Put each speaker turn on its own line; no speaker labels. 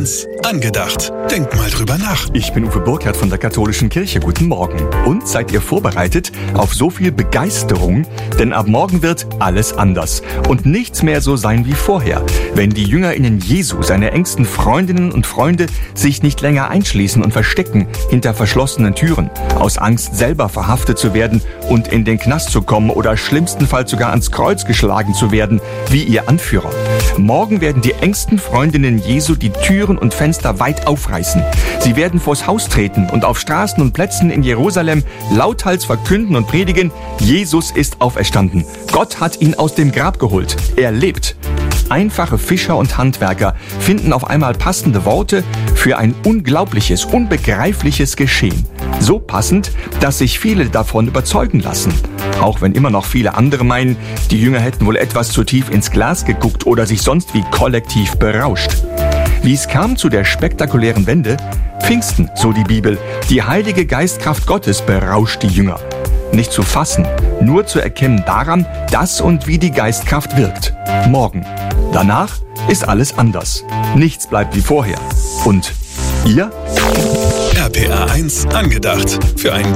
1 angedacht. Denk mal drüber nach.
Ich bin Uwe Burkhardt von der Katholischen Kirche. Guten Morgen. Und seid ihr vorbereitet auf so viel Begeisterung? Denn ab morgen wird alles anders und nichts mehr so sein wie vorher. Wenn die JüngerInnen Jesu, seine engsten Freundinnen und Freunde, sich nicht länger einschließen und verstecken hinter verschlossenen Türen, aus Angst selber verhaftet zu werden und in den Knast zu kommen oder schlimmstenfalls sogar ans Kreuz geschlagen zu werden, wie ihr Anführer. Morgen werden die engsten Freundinnen Jesu die Türen und Fenster weit aufreißen. Sie werden vors Haus treten und auf Straßen und Plätzen in Jerusalem lauthals verkünden und predigen: Jesus ist auferstanden. Gott hat ihn aus dem Grab geholt. Er lebt. Einfache Fischer und Handwerker finden auf einmal passende Worte für ein unglaubliches, unbegreifliches Geschehen. So passend, dass sich viele davon überzeugen lassen. Auch wenn immer noch viele andere meinen, die Jünger hätten wohl etwas zu tief ins Glas geguckt oder sich sonst wie kollektiv berauscht. Wie es kam zu der spektakulären Wende? Pfingsten, so die Bibel. Die heilige Geistkraft Gottes berauscht die Jünger. Nicht zu fassen, nur zu erkennen daran, dass und wie die Geistkraft wirkt. Morgen. Danach ist alles anders. Nichts bleibt wie vorher. Und ihr?
RPA 1 angedacht. Für einen